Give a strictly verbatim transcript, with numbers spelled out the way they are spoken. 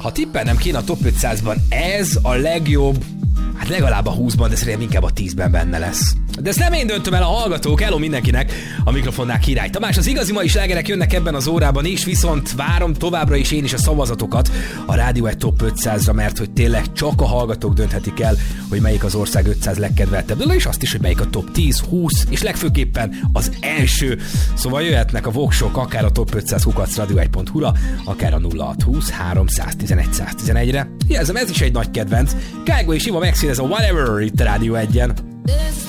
Ha tippelnem kéne a top ötszázban, ez a legjobb, hát legalább a húszban, de szerintem inkább a tízben benne lesz. De ezt nem én döntöm el, a hallgatók. Hello mindenkinek, a mikrofonnál Király Tamás. Az igazi mai slágerek jönnek ebben az órában is, viszont várom továbbra is én is a szavazatokat a Rádió egy top ötszázra, mert hogy tényleg csak a hallgatók dönthetik el, hogy melyik az ország ötszáz legkedveltebb dala, és azt is, hogy melyik a top tíz, húsz, és legfőképpen az első. Szóval jöhetnek a voksok akár a top ötszáz kukac rádió egy pont hu-ra, akár a nulla hatszázhúsz háromszáztizenegy száztizenegyre. Jelzem, ez is egy nagy kedvenc. Kájgó és Iva megszínez a Whatever itt a Rádió egyen.